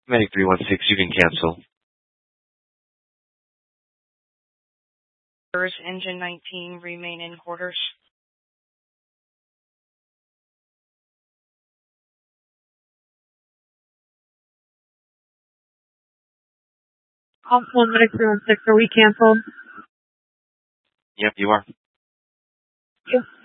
Medic 316, you can cancel. Engine 19, remain in quarters. Officer 1, Medic 316, are we canceled? Yep, you are. Thank you.